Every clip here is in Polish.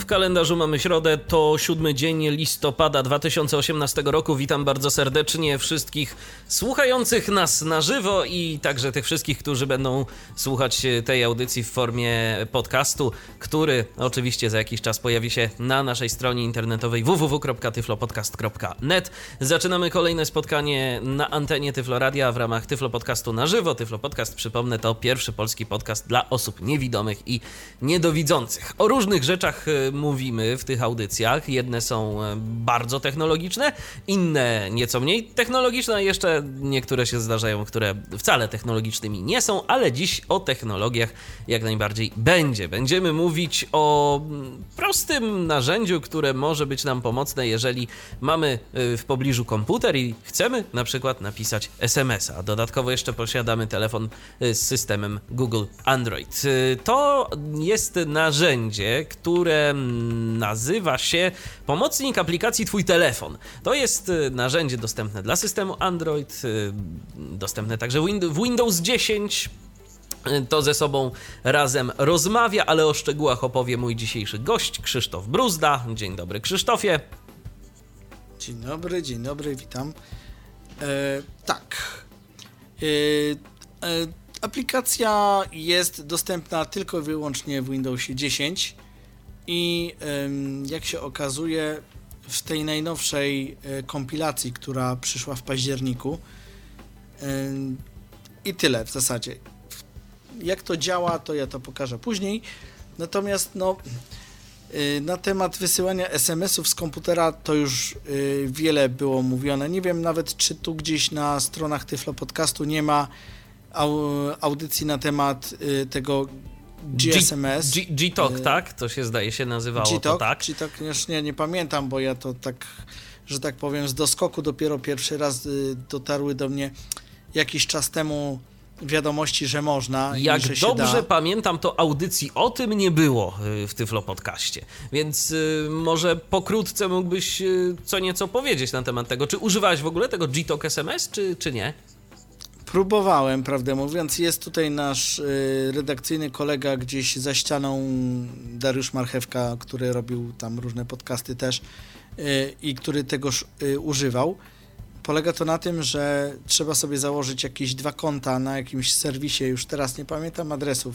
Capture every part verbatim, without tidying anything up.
kalendarzu mamy środę, to siódmy dzień listopada dwa tysiące osiemnastego roku. Witam bardzo serdecznie wszystkich słuchających nas na żywo i także tych wszystkich, którzy będą słuchać tej audycji w formie podcastu, który oczywiście za jakiś czas pojawi się na naszej stronie internetowej w w w kropka tyflopodcast kropka net. Zaczynamy kolejne spotkanie na antenie Tyfloradia w ramach Tyflo Podcastu na żywo. Tyflo Podcast, przypomnę, to pierwszy polski podcast dla osób niewidomych i niedowidzących. O różnych rzeczach mówimy w tych audycjach. Jedne są bardzo technologiczne, inne nieco mniej technologiczne, a jeszcze niektóre się zdarzają, które wcale technologicznymi nie są, ale dziś o technologiach jak najbardziej będzie. Będziemy mówić o prostym narzędziu, które może być nam pomocne, jeżeli mamy w pobliżu komputer i chcemy na przykład napisać es em es a. Dodatkowo jeszcze posiadamy telefon z systemem Google Android. To jest narzędzie, które nazywa się Pomocnik aplikacji Twój telefon. To jest narzędzie dostępne dla systemu Android, dostępne także w Windows dziesięć. To ze sobą razem rozmawia, ale o szczegółach opowie mój dzisiejszy gość, Krzysztof Bruzda. Dzień dobry, Krzysztofie. Dzień dobry, dzień dobry, witam. E, tak. E, e, aplikacja jest dostępna tylko i wyłącznie w Windowsie dziesięć i e, jak się okazuje, w tej najnowszej e, kompilacji, która przyszła w październiku, e, i tyle w zasadzie. Jak to działa, to ja to pokażę później. Natomiast no, na temat wysyłania es em esów z komputera to już wiele było mówione. Nie wiem nawet, czy tu gdzieś na stronach Tyflo Podcastu nie ma audycji na temat tego G S M S. G- G- G-Talk, tak? To się zdaje się nazywało G-Talk, to tak. G-Talk, już nie, nie pamiętam, bo ja to tak, że tak powiem, z doskoku dopiero pierwszy raz dotarły do mnie jakiś czas temu wiadomości, że można. Jak i że się dobrze da. pamiętam, to audycji o tym nie było w Tyflo Podcaście, więc y, może pokrótce mógłbyś y, co nieco powiedzieć na temat tego. Czy używałeś w ogóle tego G-Talk es em es, czy, czy nie? Próbowałem, prawdę mówiąc. Jest tutaj nasz y, redakcyjny kolega gdzieś za ścianą, Dariusz Marchewka, który robił tam różne podcasty też y, i który tegoż y, używał. Polega to na tym, że trzeba sobie założyć jakieś dwa konta na jakimś serwisie, już teraz nie pamiętam adresów.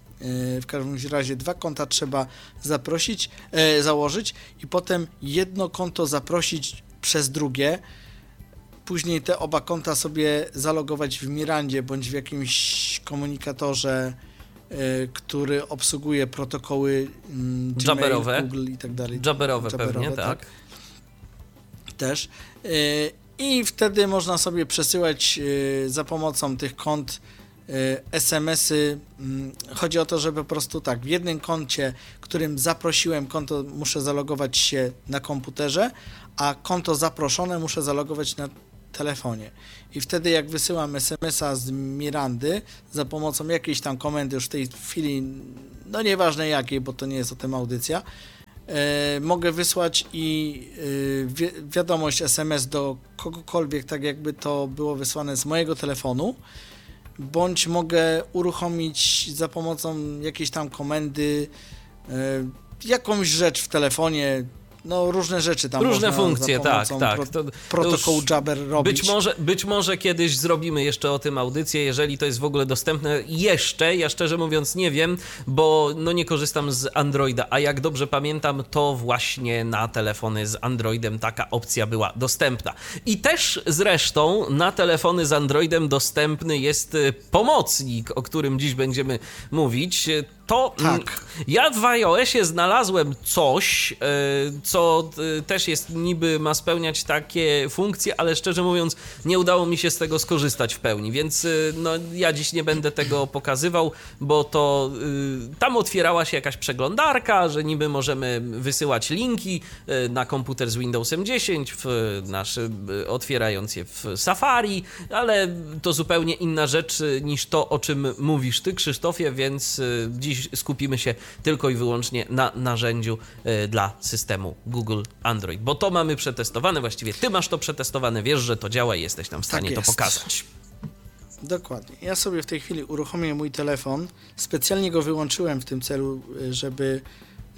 W każdym razie dwa konta trzeba zaprosić, e, założyć i potem jedno konto zaprosić przez drugie. Później te oba konta sobie zalogować w Mirandzie bądź w jakimś komunikatorze, e, który obsługuje protokoły mm, Jabberowe. Google i tak dalej. Jabberowe pewnie, tak. tak. Też. E, I wtedy można sobie przesyłać y, za pomocą tych kont y, es em esy. Y, chodzi o to, że po prostu tak, w jednym koncie, którym zaprosiłem konto, muszę zalogować się na komputerze, a konto zaproszone muszę zalogować na telefonie. I wtedy jak wysyłam es em es a z Mirandy za pomocą jakiejś tam komendy, już w tej chwili, no nieważne jakiej, bo to nie jest o tym audycja, E, mogę wysłać i e, wi- wiadomość es em es do kogokolwiek, tak jakby to było wysłane z mojego telefonu, bądź mogę uruchomić za pomocą jakiejś tam komendy e, jakąś rzecz w telefonie, no różne rzeczy tam Różne można funkcje, za tak, pomocą tak. Pro, To, protokołu to Jabber robić. Być może, być może kiedyś zrobimy jeszcze o tym audycję, jeżeli to jest w ogóle dostępne. Jeszcze, ja szczerze mówiąc nie wiem, bo no nie korzystam z Androida, a jak dobrze pamiętam, to właśnie na telefony z Androidem taka opcja była dostępna. I też zresztą na telefony z Androidem dostępny jest pomocnik, o którym dziś będziemy mówić. To tak. Ja w iOSie znalazłem coś, co też jest niby ma spełniać takie funkcje, ale szczerze mówiąc nie udało mi się z tego skorzystać w pełni, więc no, ja dziś nie będę tego pokazywał, bo to y, tam otwierała się jakaś przeglądarka, że niby możemy wysyłać linki y, na komputer z Windowsem dziesięć, w nasz, y, otwierając je w Safari, ale to zupełnie inna rzecz niż to, o czym mówisz ty, Krzysztofie, więc y, dziś skupimy się tylko i wyłącznie na narzędziu y, dla systemu Google Android, bo to mamy przetestowane, właściwie ty masz to przetestowane, wiesz, że to działa i jesteś nam w stanie tak to pokazać. Dokładnie. Ja sobie w tej chwili uruchomię mój telefon. Specjalnie go wyłączyłem w tym celu, żeby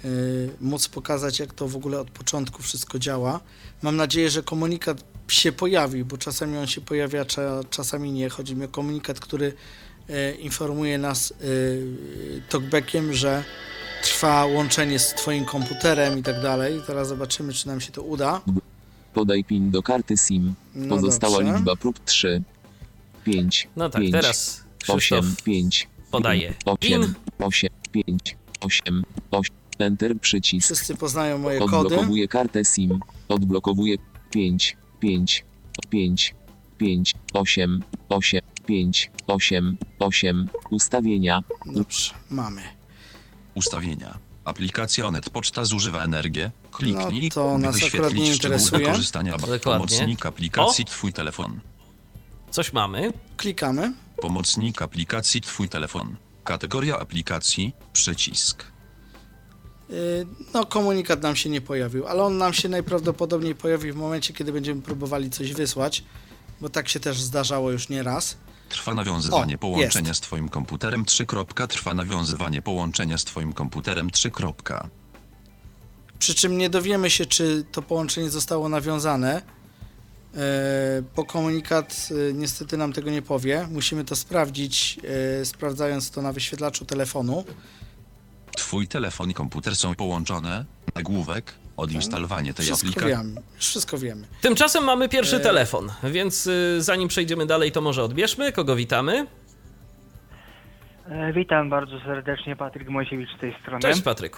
y, móc pokazać, jak to w ogóle od początku wszystko działa. Mam nadzieję, że komunikat się pojawi, bo czasami on się pojawia, cza, czasami nie. Chodzi mi o komunikat, który y, informuje nas y, talkbackiem, że trwa łączenie z twoim komputerem i tak dalej. Teraz zobaczymy, czy nam się to uda. Podaj PIN do karty SIM. No Pozostała dobrze. liczba prób trzy, pięć, No tak, pięć, teraz Krzysztof osiem, pięć, podaje osiem, PIN. osiem, pięć, osiem, osiem, Enter przycisk. Wszyscy poznają moje kody. Odblokowuje kartę SIM. Odblokowuje pięć, pięć, pięć, pięć, osiem, osiem, pięć, osiem, osiem. Ustawienia. Dobrze, mamy. Ustawienia. Aplikacja Onet Poczta zużywa energię. Kliknij, No to by nas wyświetlić akurat nie szczegóły interesuje. wykorzystania. Dokładnie. Pomocnik aplikacji Twój telefon. Coś mamy. Klikamy. Pomocnik aplikacji Twój telefon. Kategoria aplikacji, przycisk. Yy, No, komunikat nam się nie pojawił, ale on nam się najprawdopodobniej pojawi w momencie, kiedy będziemy próbowali coś wysłać, bo tak się też zdarzało już nieraz. Trwa nawiązywanie O, połączenia jest. z Twoim komputerem. trzy. Trwa nawiązywanie połączenia z Twoim komputerem. trzy. Przy czym nie dowiemy się, czy to połączenie zostało nawiązane, yy, bo komunikat yy, niestety nam tego nie powie. Musimy to sprawdzić, yy, sprawdzając to na wyświetlaczu telefonu. Twój telefon i komputer są połączone. Nagłówek. Odinstalowanie tej Wszystko aplikacji. wiemy, już wszystko wiemy. Tymczasem mamy pierwszy E. telefon, więc y, zanim przejdziemy dalej, to może odbierzmy. Kogo witamy? E, Witam bardzo serdecznie, Patryk Mojsiewicz z tej strony. Cześć Patryku.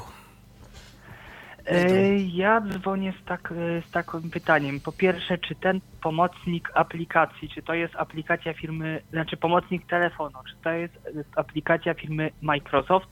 E, Ja dzwonię z, tak, e, z takim pytaniem. Po pierwsze, czy ten pomocnik aplikacji, czy to jest aplikacja firmy, znaczy pomocnik telefonu, czy to jest e, aplikacja firmy Microsoft?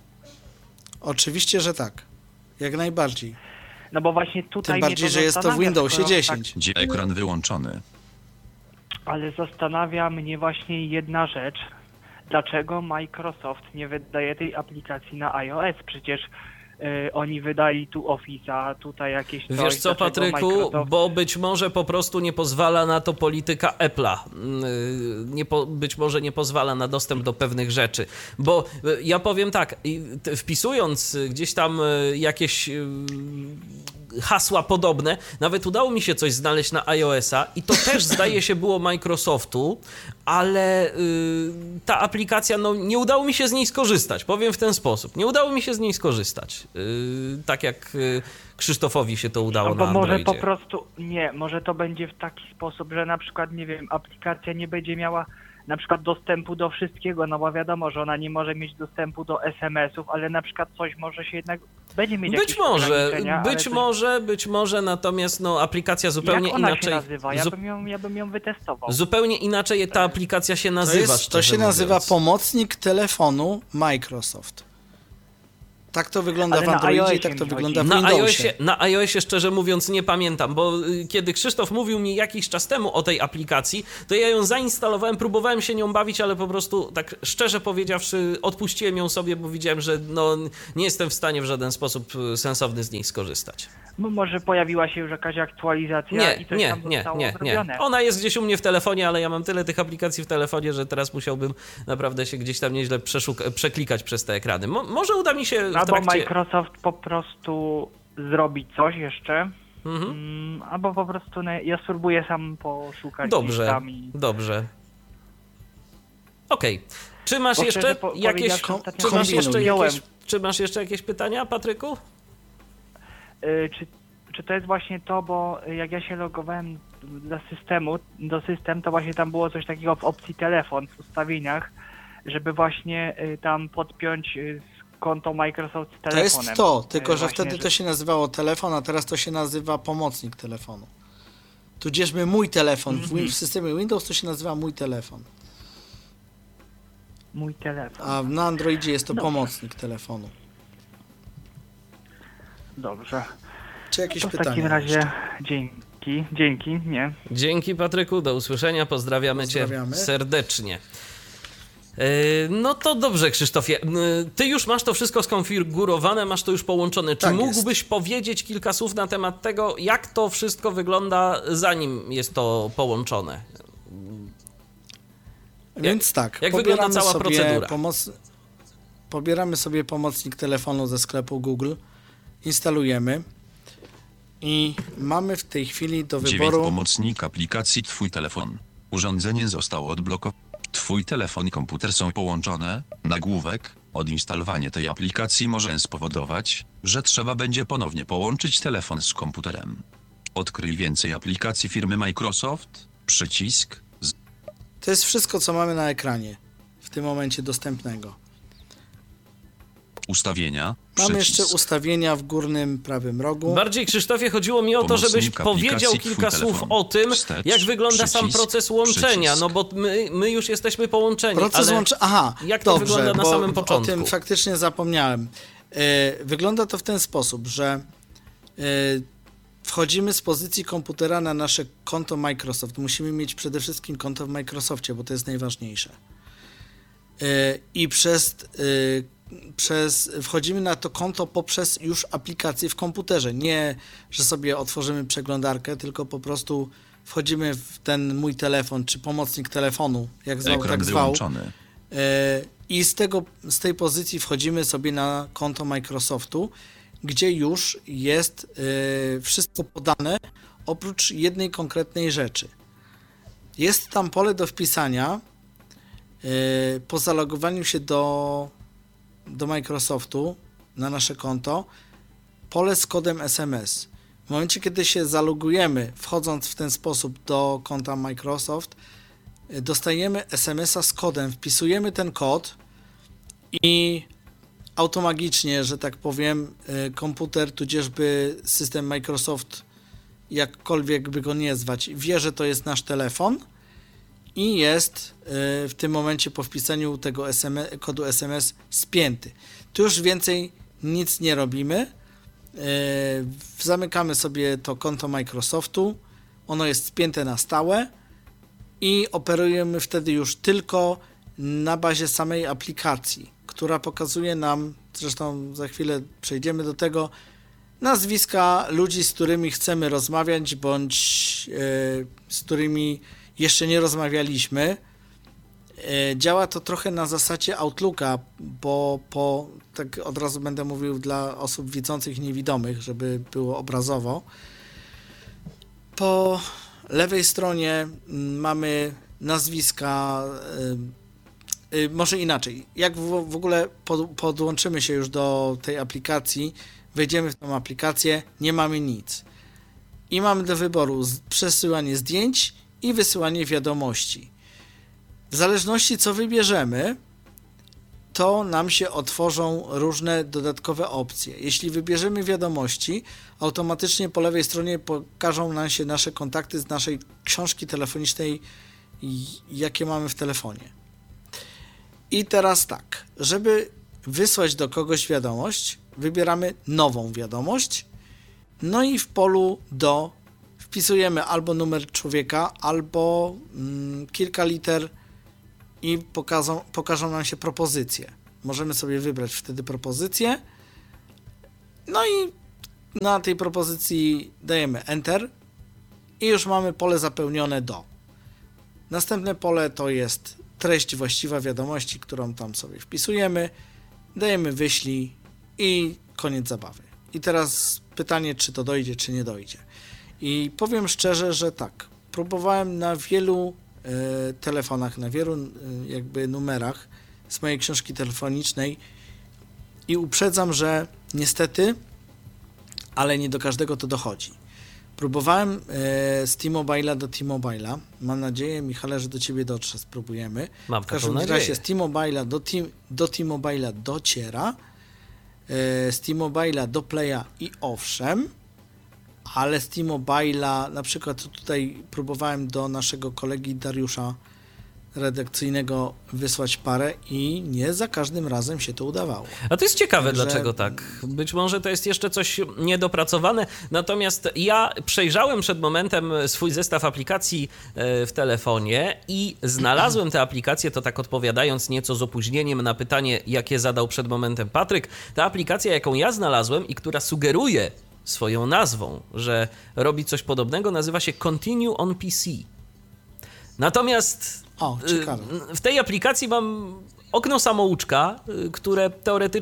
Oczywiście, że tak. Jak najbardziej. No bo właśnie tutaj Tym mnie bardziej, że jest to w zastanawia, Windowsie skoro dziesięć. Gdzie ekran wyłączony. Tak, ale zastanawia mnie właśnie jedna rzecz. Dlaczego Microsoft nie wydaje tej aplikacji na iOS? Przecież e, oni wydali tu Office'a, tutaj jakieś coś. Wiesz co, Dlaczego Patryku, Microsoft... bo być może po prostu nie pozwala na to polityka Apple'a. Yy, Nie po, być może nie pozwala na dostęp do pewnych rzeczy. Bo yy, ja powiem tak, i t- wpisując y, gdzieś tam y, jakieś y, hasła podobne, nawet udało mi się coś znaleźć na iOS-a i to też zdaje się było Microsoftu, ale y, ta aplikacja, no nie udało mi się z niej skorzystać, powiem w ten sposób. Nie udało mi się z niej skorzystać. Y, tak jak y, Krzysztofowi się to udało No bo na może Androidzie. po prostu, nie, może to będzie w taki sposób, że na przykład, nie wiem, aplikacja nie będzie miała na przykład dostępu do wszystkiego, no bo wiadomo, że ona nie może mieć dostępu do es em esów, ale na przykład coś może się jednak, będzie mieć Być jakieś może, ograniczenia, ale być coś... może, być może, natomiast no, aplikacja zupełnie Jak ona inaczej. się nazywa? Ja zu- bym ją, ja bym ją wytestował. Zupełnie inaczej ta aplikacja się To, nazywa. jest, to szczerze się nazywa mówiąc. pomocnik telefonu Microsoft. Tak to wygląda Ale w na Androidzie i iOSie tak to mi wygląda w Na Windowsie. iOSie, na iOSie szczerze mówiąc nie pamiętam, bo y, kiedy Krzysztof mówił mi jakiś czas temu o tej aplikacji, to ja ją zainstalowałem, próbowałem się nią bawić, ale po prostu tak szczerze powiedziawszy odpuściłem ją sobie, bo widziałem, że no, nie jestem w stanie w żaden sposób y, sensowny z niej skorzystać. No może pojawiła się już jakaś aktualizacja Nie, i coś nie, tam nie, zostało nie, nie. zrobione. Ona jest gdzieś u mnie w telefonie, ale ja mam tyle tych aplikacji w telefonie, że teraz musiałbym naprawdę się gdzieś tam nieźle przeszuk- przeklikać przez te ekrany. Mo- może uda mi się w Albo trakcie... Microsoft po prostu zrobi coś jeszcze, Mhm. mm, albo po prostu ne, ja spróbuję sam poszukać gdzieś Dobrze, tam i... dobrze. Okej. Czy masz Bo jeszcze szczerze po- jakieś... powiedziawszy, ostatnio Czy masz, jeszcze kombinuj. jakieś czy masz jeszcze jakieś pytania, Patryku? Y, czy, czy to jest właśnie to, bo jak ja się logowałem do systemu, do system, to właśnie tam było coś takiego w opcji telefon w ustawieniach, żeby właśnie y, tam podpiąć y, konto Microsoft z To telefonem. jest to, tylko Y, że właśnie, wtedy to się nazywało telefon, a teraz to się nazywa pomocnik telefonu. Tudzieżby mój telefon. W, win- w systemie Windows to się nazywa mój telefon, Mój telefon. a na Androidzie jest to Dobrze. pomocnik telefonu. Dobrze. Czy jakieś To w pytania? takim razie jeszcze? dzięki. Dzięki, nie. Dzięki, Patryku, do usłyszenia, pozdrawiamy, Pozdrawiamy. cię serdecznie. Yy, No to dobrze, Krzysztofie. Yy, Ty już masz to wszystko skonfigurowane, masz to już połączone. Czy Tak jest. mógłbyś powiedzieć kilka słów na temat tego, jak to wszystko wygląda, zanim jest to połączone? Więc tak, jak wygląda pobieramy cała sobie procedura? Pomoc... Pobieramy sobie pomocnik telefonu ze sklepu Google. instalujemy i mamy w tej chwili do dziewięć wyboru... Pomocnik aplikacji Twój telefon. Urządzenie zostało odblokowane. Twój telefon i komputer są połączone. Nagłówek. Odinstalowanie tej aplikacji może spowodować, że trzeba będzie ponownie połączyć telefon z komputerem. Odkryj więcej aplikacji firmy Microsoft. Przycisk. Z... To jest wszystko, co mamy na ekranie w tym momencie dostępnego. Ustawienia. Mamy Przycisk. jeszcze ustawienia w górnym prawym rogu. Bardziej, Krzysztofie, chodziło mi o to, żebyś Pomocnik powiedział aplikacji kilka Twój słów telefon. o tym, Wstecz, jak wygląda sam przycisk, proces łączenia, przycisk. no bo my, my już jesteśmy połączeni, Proces ale łączenia. Aha, jak to dobrze, wygląda na bo samym początku? O tym faktycznie zapomniałem. E, wygląda to w ten sposób, że e, wchodzimy z pozycji komputera na nasze konto Microsoft. Musimy mieć przede wszystkim konto w Microsoftie, bo to jest najważniejsze. E, I przez, e, przez wchodzimy na to konto poprzez już aplikację w komputerze. Nie, że sobie otworzymy przeglądarkę, tylko po prostu wchodzimy w ten mój telefon, czy pomocnik telefonu, jak zwał, Ekran tak zwał. wyłączony. E, I z, tego, z tej pozycji wchodzimy sobie na konto Microsoftu, gdzie już jest e, wszystko podane, oprócz jednej konkretnej rzeczy. Jest tam pole do wpisania e, po zalogowaniu się do, do Microsoftu na nasze konto, pole z kodem S M S. W momencie, kiedy się zalogujemy, wchodząc w ten sposób do konta Microsoft, dostajemy es em es a z kodem, wpisujemy ten kod i automagicznie, że tak powiem, komputer, tudzieżby system Microsoft, jakkolwiek by go nie zwać, wie, że to jest nasz telefon i jest w tym momencie po wpisaniu tego es em es, kodu es em es spięty. Tu już więcej nic nie robimy. Zamykamy sobie to konto Microsoftu, ono jest spięte na stałe i operujemy wtedy już tylko na bazie samej aplikacji, która pokazuje nam, zresztą za chwilę przejdziemy do tego, nazwiska ludzi, z którymi chcemy rozmawiać, bądź yy, z którymi jeszcze nie rozmawialiśmy. Yy, działa to trochę na zasadzie Outlooka, bo po, tak od razu będę mówił dla osób widzących i niewidomych, żeby było obrazowo. Po lewej stronie mamy nazwiska, yy, yy, może inaczej, jak w, w ogóle pod, podłączymy się już do tej aplikacji, wejdziemy w tą aplikację, nie mamy nic. I mamy do wyboru z, przesyłanie zdjęć i wysyłanie wiadomości. W zależności co wybierzemy, to nam się otworzą różne dodatkowe opcje. Jeśli wybierzemy wiadomości, automatycznie po lewej stronie pokażą nam się nasze kontakty z naszej książki telefonicznej, jakie mamy w telefonie. I teraz tak, żeby wysłać do kogoś wiadomość, wybieramy nową wiadomość, no i w polu do wpisujemy albo numer człowieka, albo mm, kilka liter i pokażą, pokażą nam się propozycje. Możemy sobie wybrać wtedy propozycję, no i na tej propozycji dajemy Enter i już mamy pole zapełnione do. Następne pole to jest treść właściwa wiadomości, którą tam sobie wpisujemy, dajemy wyślij i koniec zabawy. I teraz pytanie, czy to dojdzie, czy nie dojdzie. I powiem szczerze, że tak, próbowałem na wielu e, telefonach, na wielu e, jakby numerach z mojej książki telefonicznej i uprzedzam, że niestety, ale nie do każdego to dochodzi. Próbowałem e, z T-Mobile'a do T-Mobile'a. Mam nadzieję, Michale, że do ciebie dotrze. Spróbujemy. Mam w każdym taką razie nadzieję. z T-Mobile'a do, T, do T-Mobile'a dociera, e, z T-Mobile'a do Playa i owszem, ale z T-Mobile'a, na przykład tutaj próbowałem do naszego kolegi Dariusza redakcyjnego wysłać parę i nie za każdym razem się to udawało. A to jest ciekawe, Także- dlaczego tak. Być może to jest jeszcze coś niedopracowane, natomiast ja przejrzałem przed momentem swój zestaw aplikacji e, w telefonie i znalazłem te aplikacje, to tak odpowiadając nieco z opóźnieniem na pytanie, jakie zadał przed momentem Patryk. Ta aplikacja, jaką ja znalazłem i która sugeruje swoją nazwą, że robi coś podobnego, nazywa się Continue on P C. Natomiast O, ciekawe. w tej aplikacji mam okno samouczka, które teoretycznie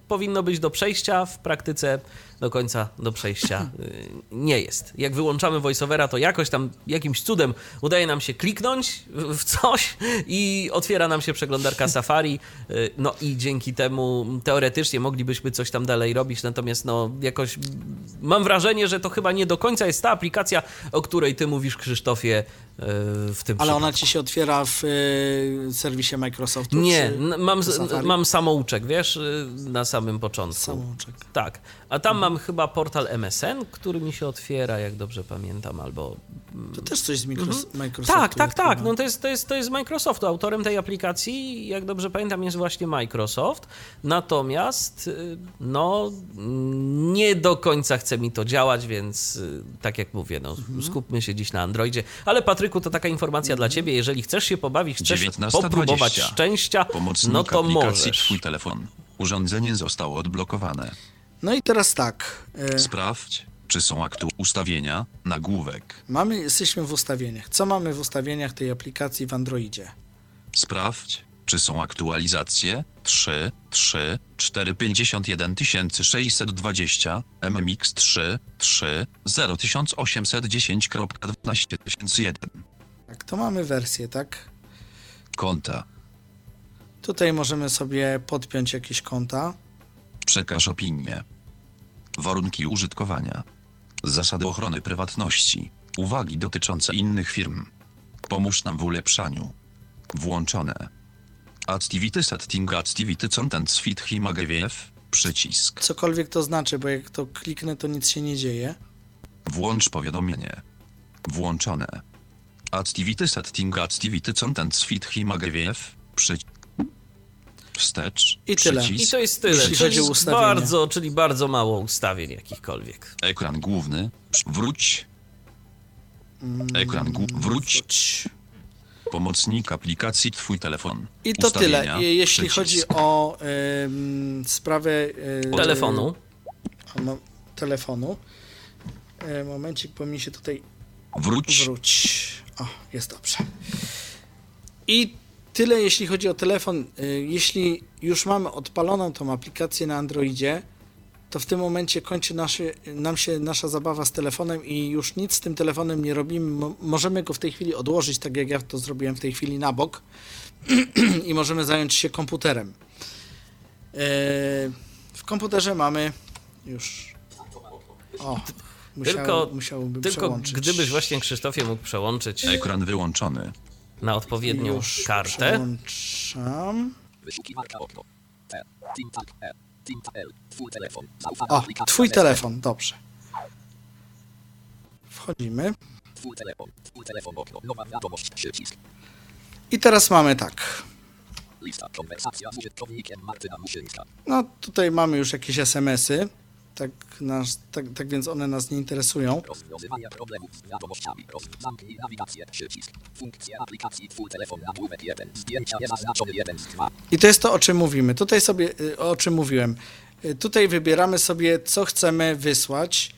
powinno być do przejścia, w praktyce do końca do przejścia y, nie jest. Jak wyłączamy voiceovera, to jakoś tam jakimś cudem udaje nam się kliknąć w coś i otwiera nam się przeglądarka Safari, y, no i dzięki temu teoretycznie moglibyśmy coś tam dalej robić, natomiast no jakoś mam wrażenie, że to chyba nie do końca jest ta aplikacja, o której ty mówisz, Krzysztofie, y, w tym Ale przypadku. ona ci się otwiera w y, serwisie Microsoftu? Nie, czy n- mam, z- Safari? mam samouczek, wiesz, y, na samym początku. Samouczek. Tak, a tam mam chyba portal M S N, który mi się otwiera, jak dobrze pamiętam, albo... To też coś z Micros- Microsoftu. Tak, tak, tak, chyba. no to jest, to, jest, to jest z Microsoftu. Autorem tej aplikacji, jak dobrze pamiętam, jest właśnie Microsoft, natomiast y, no nie do końca chce mi to działać, więc y, tak jak mówię, no skupmy się dziś na Androidzie. Ale Patryku, to taka informacja dla ciebie, jeżeli chcesz się pobawić, chcesz dziewiętnasta popróbować dwadzieścia. szczęścia, Pomocnik no to aplikacji możesz. Twój telefon. Urządzenie zostało odblokowane. No i teraz tak. y, Sprawdź, czy są aktu ustawienia, nagłówek. Mamy, jesteśmy w ustawieniach. Co mamy w ustawieniach tej aplikacji w Androidzie? Sprawdź, czy są aktualizacje trzy, trzy, cztery, pięćdziesiąt jeden tysięcy sześćset dwadzieścia, M M X trzy, trzy, zero tysiąc osiemset dziesięć kropka dwanaście tysięcy jeden. Tak, to mamy wersję, tak? Konta. Tutaj możemy sobie podpiąć jakieś konta. Przekaż opinię. Warunki użytkowania. Zasady ochrony prywatności. Uwagi dotyczące innych firm. Pomóż nam w ulepszaniu. Włączone. Activity setting activity contents fit himagewiew. Przycisk. Cokolwiek to znaczy, bo jak to kliknę, to nic się nie dzieje. Włącz powiadomienie. Włączone. Activity setting activity contents fit himagewiew. Przycisk. Wstecz. I tyle. Przycisk. I to jest tyle, Jeśli czyli chodzi o ustawienia. bardzo, czyli bardzo mało ustawień jakichkolwiek. Ekran główny. Wróć. Ekran główny. Wróć. Wróć. Pomocnik aplikacji Twój telefon. I to tyle. Ustawienia, Je- Jeśli przycisk. chodzi o ym, sprawę y, Telefonu. o mo- telefonu. Y, momencik, bo mi się tutaj Wróć. wróć. O, jest dobrze. I tyle, jeśli chodzi o telefon. Y, Jeśli już mamy odpaloną tą aplikację na Androidzie, to w tym momencie kończy naszy, nam się nasza zabawa z telefonem i już nic z tym telefonem nie robimy. Mo- możemy go w tej chwili odłożyć, tak jak ja to zrobiłem w tej chwili na bok i możemy zająć się komputerem. Yy, w komputerze mamy już... O, musiał, Tylko- musiałbym Tylko przełączyć. gdybyś właśnie, Krzysztofie, mógł przełączyć Ekran wyłączony. na odpowiednią Już kartę. przełączam. Wyszukiwarka okno. T. Timtak E. Timtak L. Twój telefon. Zaufana O, aplikacja twój M S N. telefon, dobrze. Wchodzimy. Twój telefon. Twój telefon okno. Nowa wiadomość. Przycisk. I teraz mamy tak. Lista. Konwersacja z użytkownikiem Martyna Muszyńska. No tutaj mamy już jakieś es em esy. Tak, nas, tak, tak więc one nas nie interesują. Rozwiązywania problemów z wiadomościami. Roz... Zamknij nawigację. Przycisk. Funkcje aplikacji. Twój telefon. Nagłówek jeden. Zdjęcia niezaznaczone jeden z dwa. I to jest to, o czym mówimy. Tutaj sobie, y, o czym mówiłem. Y, Tutaj wybieramy sobie, co chcemy wysłać.